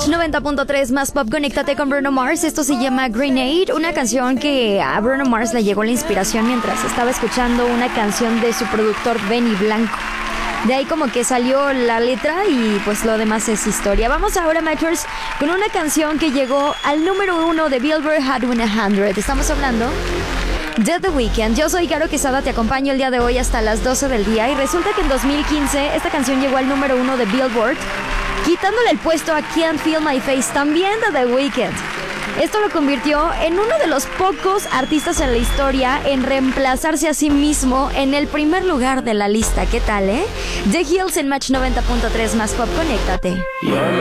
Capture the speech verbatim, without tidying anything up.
Match noventa punto tres más pop, conéctate con Bruno Mars. Esto se llama Grenade, una canción que a Bruno Mars le llegó la inspiración mientras estaba escuchando una canción de su productor Benny Blanco. De ahí como que salió la letra y pues lo demás es historia. Vamos ahora, Matchers, con una canción que llegó al número uno de Billboard Hot cien. Estamos hablando de The Weeknd. Yo soy Caro Quesada, te acompaño el día de hoy hasta las doce del día. Y resulta que en dos mil quince esta canción llegó al número uno de Billboard, quitándole el puesto a Can't Feel My Face, también de The Weeknd. Esto lo convirtió en uno de los pocos artistas en la historia en reemplazarse a sí mismo en el primer lugar de la lista. ¿Qué tal, eh? The Hills en Match noventa punto tres más pop, conéctate. You're